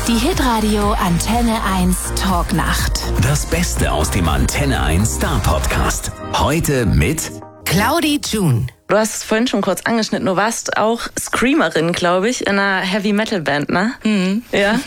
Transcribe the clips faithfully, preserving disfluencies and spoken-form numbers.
Die Hitradio Antenne eins Talknacht. Das Beste aus dem Antenne eins Star Podcast. Heute mit Claudi June. Du hast es vorhin schon kurz angeschnitten. Du warst auch Screamerin, glaube ich, in einer Heavy-Metal-Band, ne? Mhm. Ja.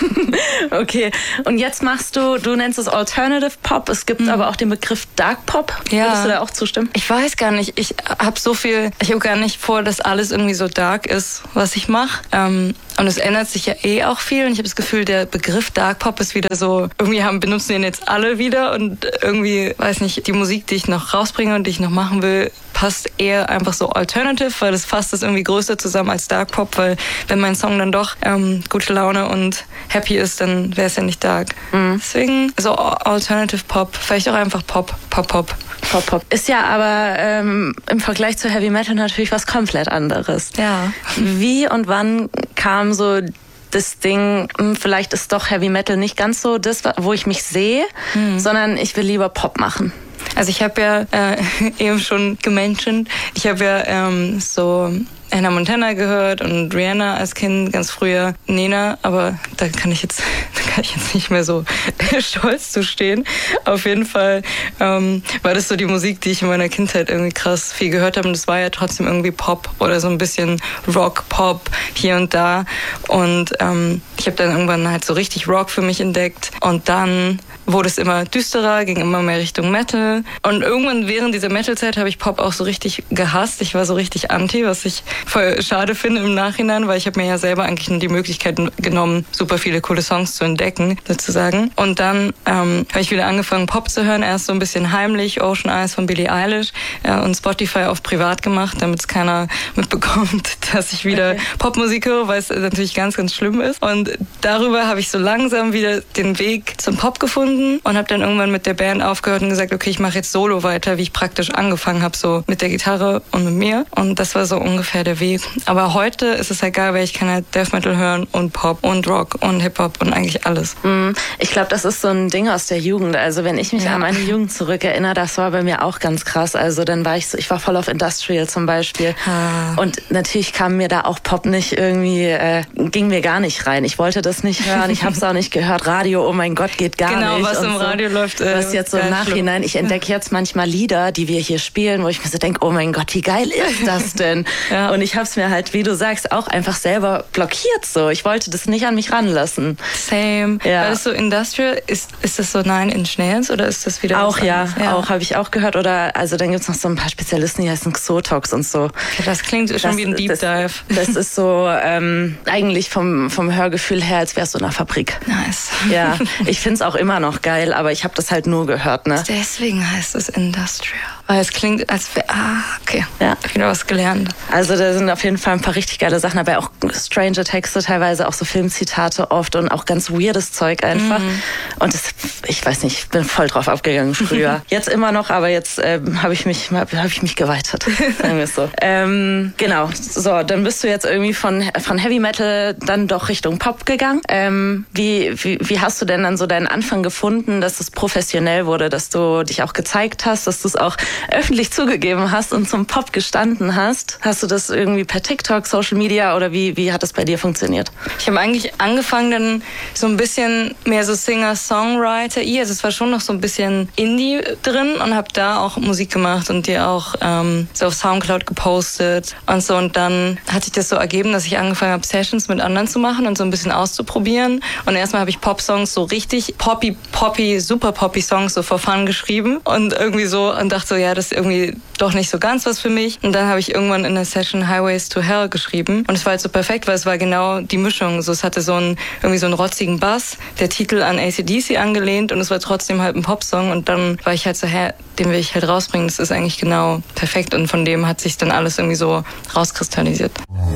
Okay. Und jetzt machst du, du nennst es Alternative Pop. Es gibt mhm. aber auch den Begriff Dark Pop. Ja. Würdest du da auch zustimmen? Ich weiß gar nicht. Ich habe so viel, ich habe gar nicht vor, dass alles irgendwie so dark ist, was ich mache. Ähm, und es ändert sich ja eh auch viel. Und ich habe das Gefühl, der Begriff Dark Pop ist wieder so, irgendwie haben, benutzen den jetzt alle wieder. Und irgendwie, weiß nicht, die Musik, die ich noch rausbringe und die ich noch machen will, passt eher einfach so Alternative, weil das fasst das irgendwie größer zusammen als Dark Pop, weil wenn mein Song dann doch ähm, gute Laune und happy ist, dann wäre es ja nicht dark. Mhm. Deswegen so Alternative Pop, vielleicht auch einfach Pop, Pop, Pop. Pop, Pop. Ist ja aber ähm, im Vergleich zu Heavy Metal natürlich was komplett anderes. Ja. Wie und wann kam so das Ding, vielleicht ist doch Heavy Metal nicht ganz so das, wo ich mich sehe, mhm. sondern ich will lieber Pop machen? Also ich habe ja äh, eben schon gementioned, ich habe ja ähm, so Hannah Montana gehört und Rihanna als Kind ganz früher, Nena, aber da kann ich jetzt, da kann ich jetzt nicht mehr so stolz zu stehen. Auf jeden Fall ähm, war das so die Musik, die ich in meiner Kindheit irgendwie krass viel gehört habe und das war ja trotzdem irgendwie Pop oder so ein bisschen Rock, Pop hier und da und ähm, ich habe dann irgendwann halt so richtig Rock für mich entdeckt und dann wurde es immer düsterer, ging immer mehr Richtung Metal und irgendwann während dieser Metal-Zeit habe ich Pop auch so richtig gehasst. Ich war so richtig anti, was ich voll schade finde im Nachhinein, weil ich habe mir ja selber eigentlich nur die Möglichkeit genommen, super viele coole Songs zu entdecken, sozusagen. Und dann ähm, habe ich wieder angefangen, Pop zu hören, erst so ein bisschen heimlich, Ocean Eyes von Billie Eilish äh, und Spotify auf privat gemacht, damit es keiner mitbekommt, dass ich wieder okay. Popmusik höre, weil es natürlich ganz, ganz schlimm ist. Und darüber habe ich so langsam wieder den Weg zum Pop gefunden und habe dann irgendwann mit der Band aufgehört und gesagt, okay, ich mache jetzt Solo weiter, wie ich praktisch angefangen habe, so mit der Gitarre und mit mir. Und das war so ungefähr der Weg. Aber heute ist es halt geil, weil ich kann halt Death Metal hören und Pop und Rock und Hip-Hop und eigentlich alles. Ich glaube, das ist so ein Ding aus der Jugend. Also wenn ich mich ja. an meine Jugend zurückerinnere, das war bei mir auch ganz krass. Also dann war ich so, ich war voll auf Industrial zum Beispiel. Ah. Und natürlich kam mir da auch Pop nicht irgendwie, äh, ging mir gar nicht rein. Ich wollte das nicht hören, ich habe es auch nicht gehört. Radio, oh mein Gott, geht gar genau, nicht. Genau, was im so. Radio läuft. Äh, was jetzt so im Nachhinein, ich entdecke jetzt manchmal Lieder, die wir hier spielen, wo ich mir so denke, oh mein Gott, wie geil ist das denn? Ja. Und ich habe es mir halt, wie du sagst, auch einfach selber blockiert so. Ich wollte das nicht an mich ranlassen. Same. Ja. Weil das so Industrial, ist, ist das so Nine Inch Nails oder ist das wieder auch, ja, ja, auch habe ich auch gehört. Oder also dann gibt es noch so ein paar Spezialisten, die heißen Xotox und so. Okay, das klingt schon das, wie ein Deep das, Dive. Das ist so ähm, eigentlich vom, vom Hörgefühl her, als wärst du in einer Fabrik. Nice. Ja, ich finde es auch immer noch geil, aber ich habe das halt nur gehört. Ne? Deswegen heißt es Industrial. Weil es klingt, als wäre, ah, okay, ja. Wieder was gelernt. Also da sind auf jeden Fall ein paar richtig geile Sachen, aber auch strange Texte teilweise, auch so Filmzitate oft und auch ganz weirdes Zeug einfach. Mhm. Und das, ich weiß nicht, ich bin voll drauf abgegangen früher. Jetzt immer noch, aber jetzt ähm, habe ich mich hab, hab ich mich geweitert, sagen wir es so. ähm, genau, so, dann bist du jetzt irgendwie von, von Heavy Metal dann doch Richtung Pop gegangen. Ähm, wie, wie, wie hast du denn dann so deinen Anfang gefunden, dass es professionell wurde, dass du dich auch gezeigt hast, dass du es auch öffentlich zugegeben hast und zum Pop gestanden hast? Hast du das irgendwie per TikTok, Social Media oder wie, wie hat das bei dir funktioniert? Ich habe eigentlich angefangen dann so ein bisschen mehr so Singer-Songwriter, also es war schon noch so ein bisschen Indie drin und habe da auch Musik gemacht und die auch ähm, so auf Soundcloud gepostet und so und dann hat sich das so ergeben, dass ich angefangen habe, Sessions mit anderen zu machen und so ein bisschen auszuprobieren und erstmal habe ich Pop-Songs so richtig poppy, poppy, super poppy Songs so for fun geschrieben und irgendwie so und dachte so, ja, das ist irgendwie doch nicht so ganz was für mich und dann habe ich irgendwann in der Session Highways to Hell geschrieben und es war halt so perfekt, weil es war genau die Mischung, so es hatte so einen irgendwie so einen rotzigen Bass, der Titel an A C D C angelehnt und es war trotzdem halt ein Popsong und dann war ich halt so, hä, den will ich halt rausbringen, das ist eigentlich genau perfekt und von dem hat sich dann alles irgendwie so rauskristallisiert.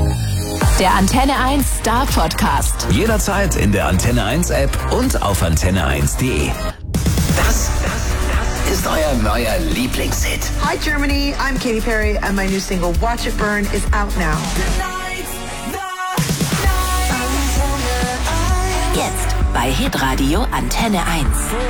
Der Antenne eins Star Podcast. Jederzeit in der Antenne eins App und auf antenne eins punkt de. Das ist euer neuer Lieblingshit. Hi Germany, I'm Katy Perry and my new single Watch It Burn is out now. Jetzt bei Hitradio Antenne eins.